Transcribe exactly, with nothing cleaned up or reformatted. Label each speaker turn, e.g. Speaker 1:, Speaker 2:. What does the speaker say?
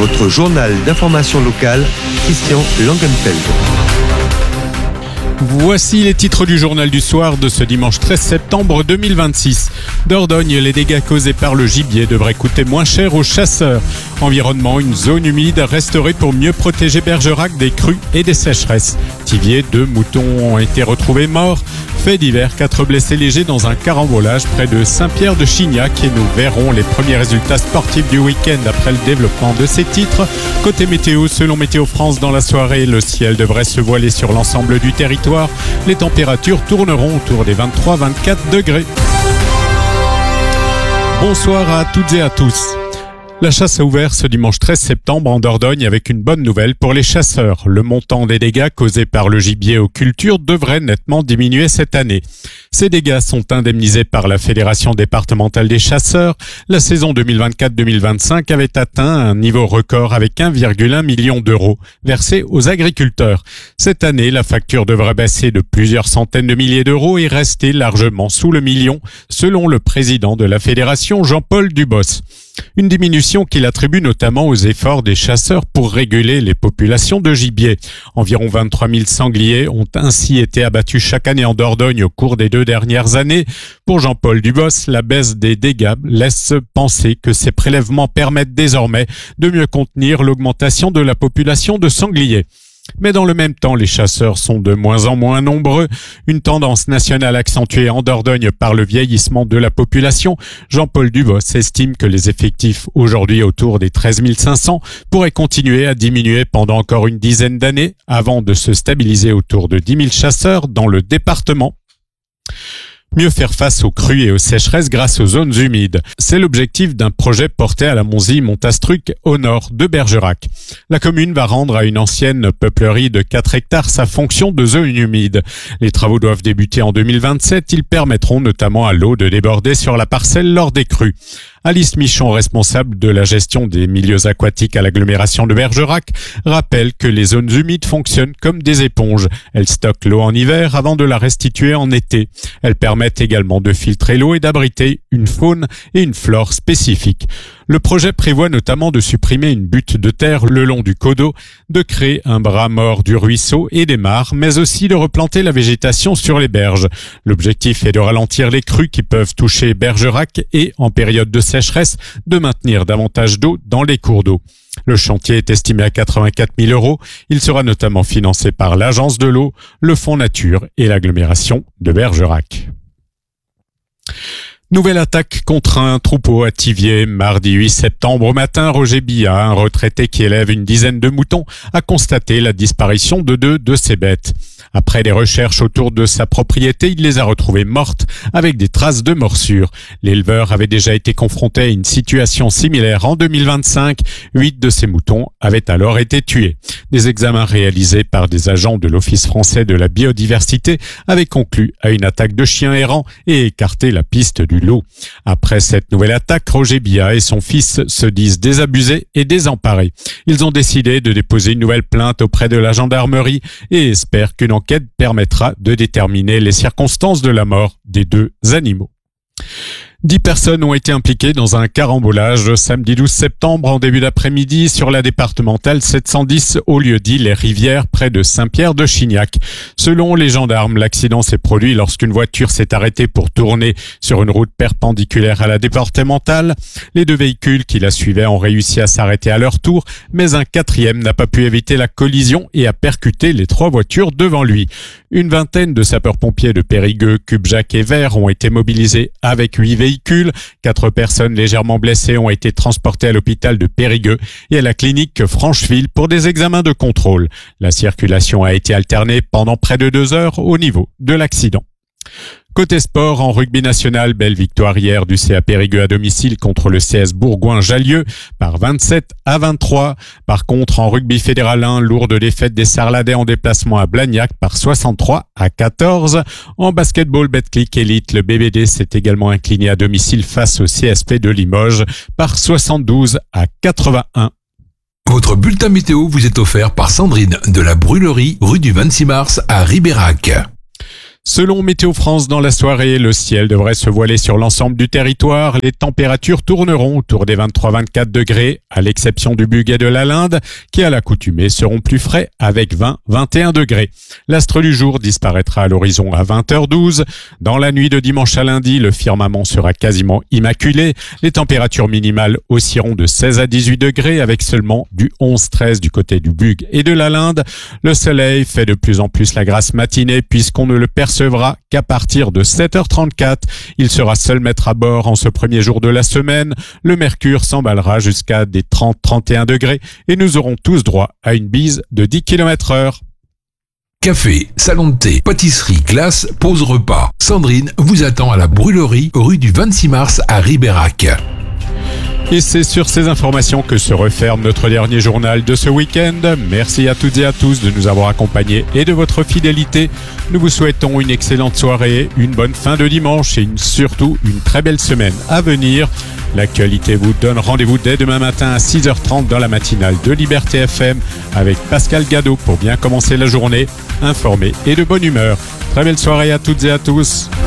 Speaker 1: votre journal d'information locale, Christian Langenfeld.
Speaker 2: Voici les titres du journal du soir de ce dimanche treize septembre deux mille vingt-six. Dordogne, les dégâts causés par le gibier devraient coûter moins cher aux chasseurs. Environnement, une zone humide restaurée pour mieux protéger Bergerac des crues et des sécheresses. Thiviers, deux moutons ont été retrouvés morts. Fait divers, quatre blessés légers dans un carambolage près de Saint-Pierre-de-Chignac et nous verrons les premiers résultats sportifs du week-end après le développement de ces titres. Côté météo, selon Météo France, dans la soirée, le ciel devrait se voiler sur l'ensemble du territoire. Les températures tourneront autour des vingt-trois à vingt-quatre degrés. Bonsoir à toutes et à tous. La chasse a ouvert ce dimanche treize septembre en Dordogne avec une bonne nouvelle pour les chasseurs. Le montant des dégâts causés par le gibier aux cultures devrait nettement diminuer cette année. Ces dégâts sont indemnisés par la Fédération départementale des chasseurs. La saison deux mille vingt-quatre deux mille vingt-cinq avait atteint un niveau record avec un virgule un million d'euros versés aux agriculteurs. Cette année, la facture devrait baisser de plusieurs centaines de milliers d'euros et rester largement sous le million, selon le président de la Fédération, Jean-Paul Dubos. Une diminution qu'il attribue notamment aux efforts des chasseurs pour réguler les populations de gibier. Environ vingt-trois mille sangliers ont ainsi été abattus chaque année en Dordogne au cours des deux dernières années. Pour Jean-Paul Dubos, la baisse des dégâts laisse penser que ces prélèvements permettent désormais de mieux contenir l'augmentation de la population de sangliers. Mais dans le même temps, les chasseurs sont de moins en moins nombreux. Une tendance nationale accentuée en Dordogne par le vieillissement de la population. Jean-Paul Dubos estime que les effectifs, aujourd'hui autour des treize mille cinq cents, pourraient continuer à diminuer pendant encore une dizaine d'années avant de se stabiliser autour de dix mille chasseurs dans le département. Mieux faire face aux crues et aux sécheresses grâce aux zones humides. C'est l'objectif d'un projet porté à la Monzie-Montastruc au nord de Bergerac. La commune va rendre à une ancienne peuplerie de quatre hectares sa fonction de zone humide. Les travaux doivent débuter en deux mille vingt-sept. Ils permettront notamment à l'eau de déborder sur la parcelle lors des crues. Alice Michon, responsable de la gestion des milieux aquatiques à l'agglomération de Bergerac, rappelle que les zones humides fonctionnent comme des éponges. Elles stockent l'eau en hiver avant de la restituer en été. Elles permettent également de filtrer l'eau et d'abriter une faune et une flore spécifiques. Le projet prévoit notamment de supprimer une butte de terre le long du cours d'eau, de créer un bras mort du ruisseau et des mares, mais aussi de replanter la végétation sur les berges. L'objectif est de ralentir les crues qui peuvent toucher Bergerac et, en période de sécheresse, de maintenir davantage d'eau dans les cours d'eau. Le chantier est estimé à quatre-vingt-quatre mille euros. Il sera notamment financé par l'Agence de l'eau, le Fonds Nature et l'agglomération de Bergerac. Nouvelle attaque contre un troupeau à Thiviers. Mardi huit septembre au matin, Roger Billat, un retraité qui élève une dizaine de moutons, a constaté la disparition de deux de ses bêtes. Après des recherches autour de sa propriété, il les a retrouvées mortes avec des traces de morsures. L'éleveur avait déjà été confronté à une situation similaire en deux mille vingt-cinq. Huit de ses moutons avaient alors été tués. Des examens réalisés par des agents de l'Office français de la biodiversité avaient conclu à une attaque de chiens errants et écarté la piste du loup. Après cette nouvelle attaque, Roger Billat et son fils se disent désabusés et désemparés. Ils ont décidé de déposer une nouvelle plainte auprès de la gendarmerie et espèrent qu'une enquête permettra de déterminer les circonstances de la mort des deux animaux. Dix personnes ont été impliquées dans un carambolage samedi douze septembre en début d'après-midi sur la départementale sept cent dix au lieu-dit Les Rivières près de Saint-Pierre-de-Chignac. Selon les gendarmes, l'accident s'est produit lorsqu'une voiture s'est arrêtée pour tourner sur une route perpendiculaire à la départementale. Les deux véhicules qui la suivaient ont réussi à s'arrêter à leur tour, mais un quatrième n'a pas pu éviter la collision et a percuté les trois voitures devant lui. Une vingtaine de sapeurs-pompiers de Périgueux, Cubjac et Vert ont été mobilisés avec huit véhicules. Quatre personnes légèrement blessées ont été transportées à l'hôpital de Périgueux et à la clinique Francheville pour des examens de contrôle. La circulation a été alternée pendant près de deux heures au niveau de l'accident. Côté sport, en rugby national, belle victoire hier du C A Périgueux à domicile contre le C S Bourgoin-Jallieu par vingt-sept à vingt-trois. Par contre, en rugby fédéral un, lourde défaite des Sarladais en déplacement à Blagnac par soixante-trois à quatorze. En basketball Betclic Elite, le B B D s'est également incliné à domicile face au C S P de Limoges par soixante-douze à quatre-vingt-un.
Speaker 3: Votre bulletin météo vous est offert par Sandrine de la Brûlerie, rue du vingt-six mars à Ribérac.
Speaker 2: Selon Météo France, dans la soirée, le ciel devrait se voiler sur l'ensemble du territoire. Les températures tourneront autour des vingt-trois à vingt-quatre degrés, à l'exception du Bug et de la Linde, qui à l'accoutumée seront plus frais avec vingt à vingt et un degrés. L'astre du jour disparaîtra à l'horizon à vingt heures douze. Dans la nuit de dimanche à lundi, le firmament sera quasiment immaculé. Les températures minimales oscilleront de seize à dix-huit degrés, avec seulement du onze à treize du côté du Bug et de la Linde. Le soleil fait de plus en plus la grasse matinée, puisqu'on ne le percevra qu'à partir de sept heures trente-quatre. Il sera seul maître à bord en ce premier jour de la semaine. Le mercure s'emballera jusqu'à des trente à trente et un degrés et nous aurons tous droit à une bise de dix kilomètres heure.
Speaker 3: Café, salon de thé, pâtisserie, glace, pause repas. Sandrine vous attend à la brûlerie rue du vingt-six mars à Ribérac.
Speaker 2: Et c'est sur ces informations que se referme notre dernier journal de ce week-end. Merci à toutes et à tous de nous avoir accompagnés et de votre fidélité. Nous vous souhaitons une excellente soirée, une bonne fin de dimanche et une, surtout une très belle semaine à venir. L'actualité vous donne rendez-vous dès demain matin à six heures trente dans la matinale de Liberté F M avec Pascal Gadot pour bien commencer la journée, informé et de bonne humeur. Très belle soirée à toutes et à tous.